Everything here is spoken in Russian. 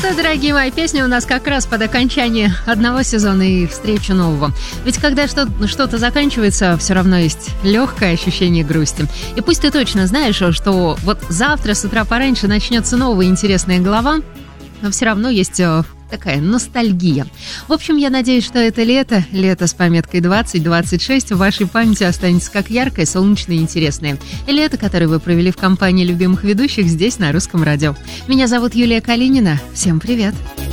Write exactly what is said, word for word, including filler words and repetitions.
да, дорогие мои, песни у нас как раз под окончание одного сезона и встречу нового. Ведь когда что- что-то заканчивается, все равно есть легкое ощущение грусти. И пусть ты точно знаешь, что вот завтра с утра пораньше начнется новая интересная глава, но все равно есть э, такая ностальгия. В общем, я надеюсь, что это лето, лето с пометкой двадцать двадцать шесть в вашей памяти останется как яркое, солнечное и интересное. Лето, которое вы провели в компании любимых ведущих здесь, на Русском радио. Меня зовут Юлия Калинина. Всем привет!